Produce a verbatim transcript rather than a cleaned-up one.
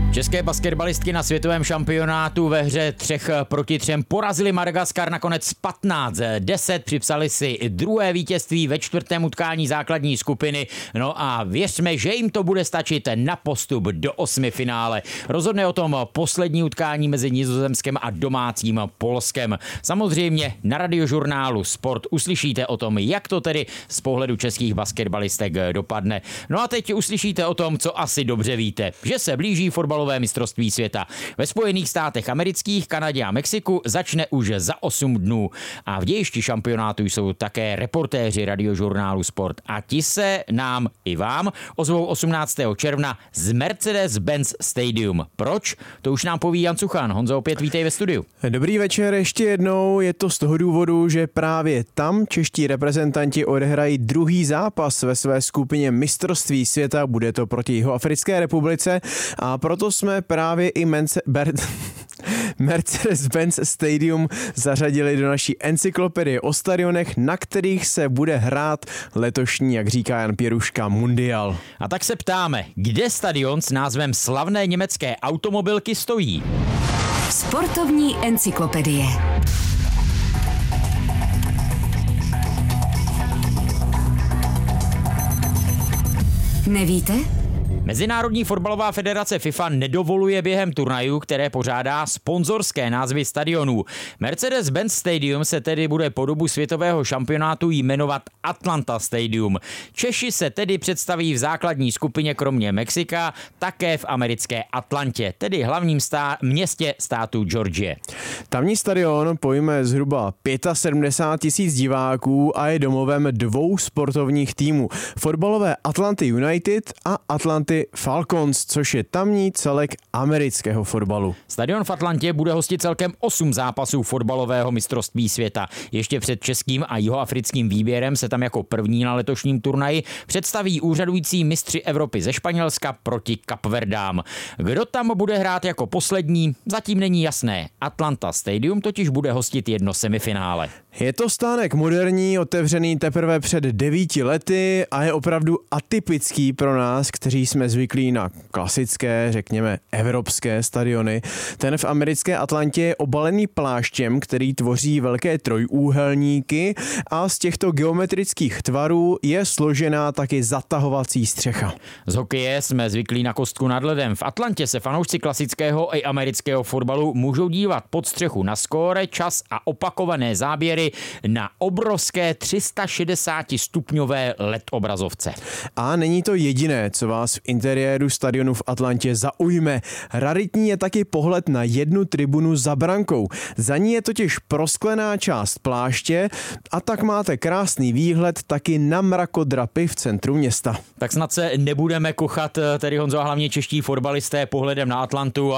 České basketbalistky na světovém šampionátu ve hře třech proti třem porazili Madagaskar nakonec patnáct deset, připsali si druhé vítězství ve čtvrtém utkání základní skupiny, no a věřme, že jim to bude stačit na postup do osmifinále. Rozhodne o tom poslední utkání mezi Nizozemskem a domácím Polskem. Samozřejmě na Radiožurnálu Sport uslyšíte o tom, jak to tedy z pohledu českých basketbalistek dopadne. No a teď uslyšíte o tom, co asi dobře víte, že se blíží fotbalové mistrovství světa. Ve Spojených státech amerických, Kanadě a Mexiku začne už za osm dnů. A v dějišti šampionátu jsou také reportéři Radiožurnálu Sport. A ti se nám i vám ozvou osmnáctého června z Mercedes-Benz Stadium. Proč? To už nám poví Jan Suchan. Honzo, opět vítej ve studiu. Dobrý večer, ještě jednou. Je to z toho důvodu, že právě tam čeští reprezentanti odehrají druhý zápas ve své skupině mistrovství světa. Bude to proti Jihoafrické republice a proto jsme právě i Mence- Ber- Mercedes-Benz Stadium zařadili do naší encyklopedie o stadionech, na kterých se bude hrát letošní, jak říká Jan Pěruška, mundial. A tak se ptáme, kde stadion s názvem slavné německé automobilky stojí? Sportovní encyklopedie. Nevíte? Mezinárodní fotbalová federace FIFA nedovoluje během turnajů, které pořádá, sponzorské názvy stadionů. Mercedes-Benz Stadium se tedy bude po dobu světového šampionátu jmenovat Atlanta Stadium. Češi se tedy představí v základní skupině kromě Mexika také v americké Atlantě, tedy hlavním stá- městě státu Georgie. Tamní stadion pojme zhruba sedmdesát pět tisíc diváků a je domovem dvou sportovních týmů. Fotbalové Atlanty United a Atlanty Falcons, což je tamní celek amerického fotbalu. Stadion v Atlantě bude hostit celkem osm zápasů fotbalového mistrovství světa. Ještě před českým a jihoafrickým výběrem se tam jako první na letošním turnaji představí úřadující mistři Evropy ze Španělska proti Kapverdám. Kdo tam bude hrát jako poslední, zatím není jasné. Atlanta Stadium totiž bude hostit jedno semifinále. Je to stánek moderní, otevřený teprve před devíti lety a je opravdu atypický pro nás, kteří jsme zvyklí na klasické, řekněme, evropské stadiony. Ten v americké Atlantě je obalený pláštěm, který tvoří velké trojúhelníky a z těchto geometrických tvarů je složená taky zatahovací střecha. Z hokeje jsme zvyklí na kostku nad ledem. V Atlantě se fanoušci klasického i amerického fotbalu můžou dívat pod střechu na skóre, čas a opakované záběry na obrovské tři sta šedesát stupňové el é dé obrazovce. A není to jediné, co vás v interiéru stadionu v Atlantě zaujme. Raritní je taky pohled na jednu tribunu za brankou. Za ní je totiž prosklená část pláště a tak máte krásný výhled taky na mrakodrapy v centru města. Tak snad se nebudeme kochat, tedy Honzo, a hlavně čeští fotbalisté pohledem na Atlantu